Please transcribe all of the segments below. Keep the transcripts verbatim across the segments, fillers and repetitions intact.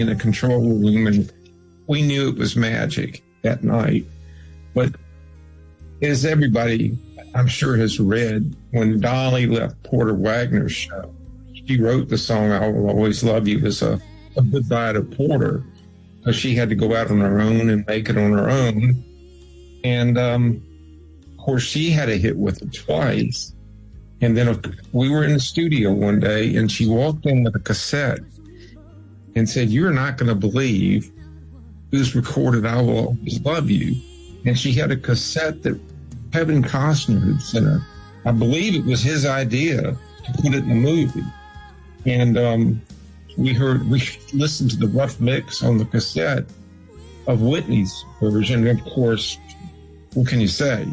in a control room, and we knew it was magic that night. But as everybody, I'm sure, has read, when Dolly left Porter Wagner's show, she wrote the song "I Will Always Love You" as a, a goodbye to Porter, because she had to go out on her own and make it on her own. And um, of course, she had a hit with it twice. And then we were in the studio one day, and she walked in with a cassette and said, "You're not going to believe who's recorded I Will Always Love You." And she had a cassette that Kevin Costner had sent her. I believe it was his idea to put it in the movie. And um, we heard, we listened to the rough mix on the cassette of Whitney's version. And of course, what can you say?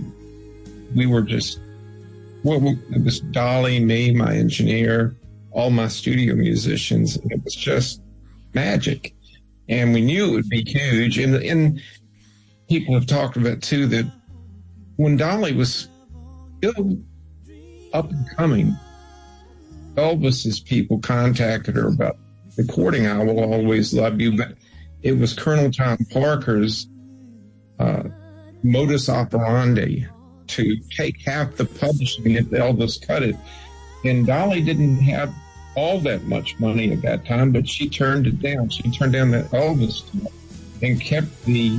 We were just, well, it was Dolly, me, my engineer, all my studio musicians. It was just magic. And we knew it would be huge. And, and people have talked about, too, that when Dolly was still up and coming, Elvis's people contacted her about recording "I Will Always Love You," but it was Colonel Tom Parker's uh, modus operandi to take half the publishing if Elvis cut it. And Dolly didn't have all that much money at that time, but she turned it down. She turned down the Elvis deal and kept the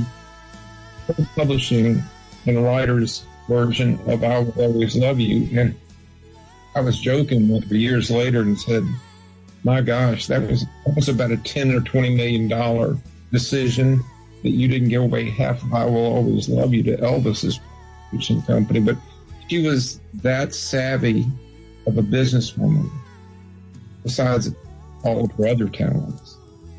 publishing and writer's version of "I Will Always Love You." And I was joking with her years later and said, my gosh, that was that was about a ten or twenty million dollar decision that you didn't give away half of "I Will Always Love You" to Elvis's publishing company. But she was that savvy of a businesswoman, besides all of her other talents.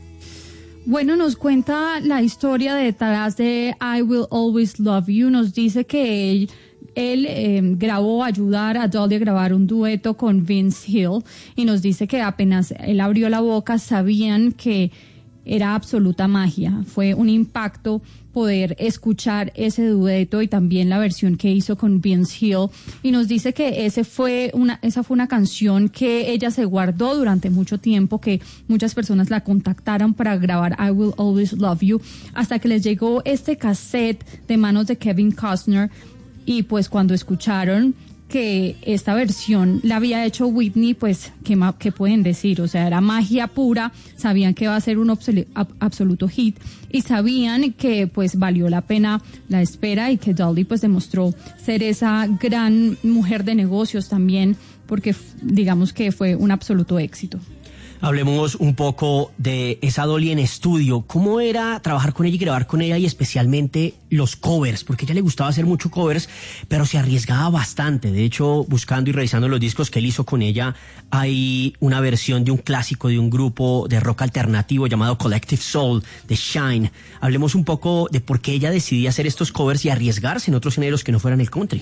Bueno, nos cuenta la historia detrás de "I Will Always Love You". Nos dice que él, él eh, grabó, ayudar a Dolly a grabar un dueto con Vince Hill, y nos dice que apenas él abrió la boca sabían que era absoluta magia. Fue un impacto poder escuchar ese dueto y también la versión que hizo con Vince Hill. Y nos dice que ese fue una, esa fue una canción que ella se guardó durante mucho tiempo, que muchas personas la contactaron para grabar "I Will Always Love You", hasta que les llegó este cassette de manos de Kevin Costner. Y pues cuando escucharon que esta versión la había hecho Whitney, pues ¿qué, qué pueden decir? O sea, era magia pura, sabían que iba a ser un obsol- absoluto hit, y sabían que pues valió la pena la espera, y que Dolly pues demostró ser esa gran mujer de negocios también, porque digamos que fue un absoluto éxito. Hablemos un poco de esa Dolly en estudio. ¿Cómo era trabajar con ella y grabar con ella, y especialmente los covers? Porque a ella le gustaba hacer mucho covers, pero se arriesgaba bastante. De hecho, buscando y revisando los discos que él hizo con ella, hay una versión de un clásico de un grupo de rock alternativo llamado Collective Soul, de Shine. Hablemos un poco de por qué ella decidía hacer estos covers y arriesgarse en otros géneros que no fueran el country.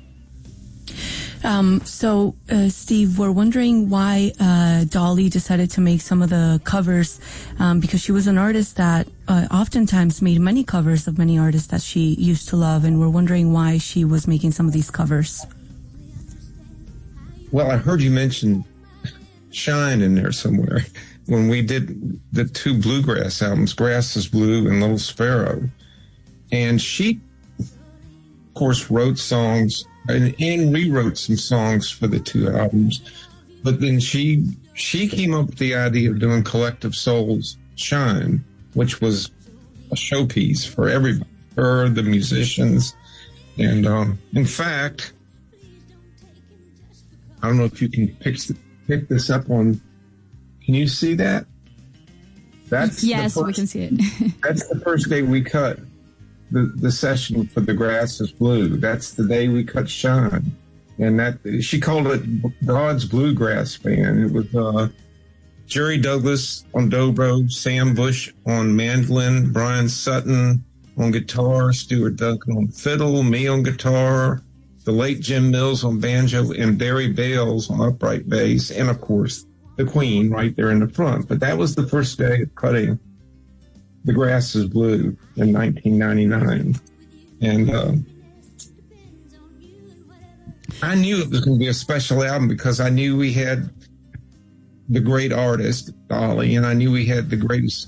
Um, so, uh, Steve, we're wondering why uh, Dolly decided to make some of the covers, um, because she was an artist that uh, oftentimes made many covers of many artists that she used to love, and we're wondering why she was making some of these covers. Well, I heard you mention Shine in there somewhere when we did the two bluegrass albums, Grass is Blue and Little Sparrow. And she, of course, wrote songs and, and rewrote some songs for the two albums. But then she she came up with the idea of doing Collective Soul's Shine, which was a showpiece for everybody, her, the musicians. And um, in fact, I don't know if you can pick, pick this up on, can you see that? That's yes, first, we can see it. That's the first day we cut the, the session for The Grass is Blue. That's the day we cut Shine. And that she called it God's Bluegrass Band. It was uh, Jerry Douglas on dobro, Sam Bush on mandolin, Brian Sutton on guitar, Stuart Duncan on fiddle, me on guitar, the late Jim Mills on banjo, and Barry Bales on upright bass, and of course the Queen right there in the front. But that was the first day of cutting The Grass is Blue in nineteen ninety-nine. And uh, I knew it was going to be a special album because I knew we had the great artist, Dolly, and I knew we had the greatest